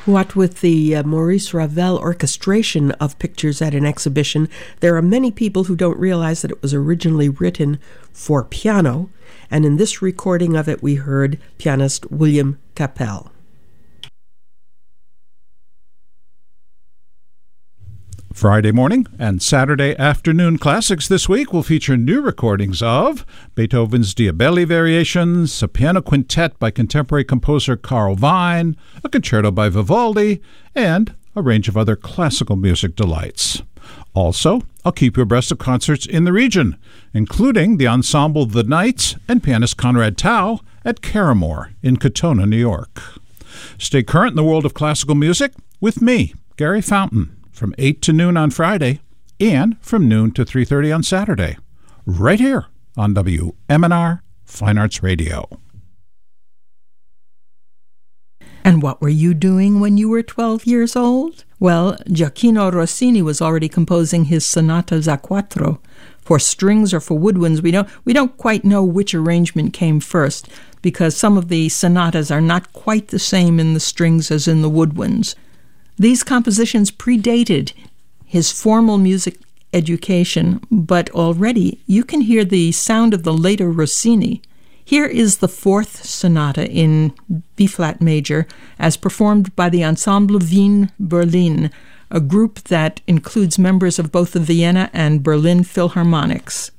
What with the Maurice Ravel orchestration of pictures at an exhibition, there are many people who don't realize that it was originally written for piano, and in this recording of it we heard pianist William Capell. Friday morning and Saturday afternoon classics this week will feature new recordings of Beethoven's Diabelli Variations, a piano quintet by contemporary composer Carl Vine, a concerto by Vivaldi, and a range of other classical music delights. Also, I'll keep you abreast of concerts in the region, including the ensemble The Knights and pianist Conrad Tao at Caramore in Katonah, New York. Stay current in the world of classical music with me, Gary Fountain, from 8 to noon on Friday and from noon to 3:30 on Saturday, right here on WMNR Fine Arts Radio. And what were you doing when you were 12 years old? Well, Gioacchino Rossini was already composing his sonatas a quattro. For strings or for woodwinds, we don't quite know which arrangement came first, because some of the sonatas are not quite the same in the strings as in the woodwinds. These compositions predated his formal music education, but already you can hear the sound of the later Rossini. Here is the fourth sonata in B-flat major, as performed by the Ensemble Wien Berlin, a group that includes members of both the Vienna and Berlin Philharmonics.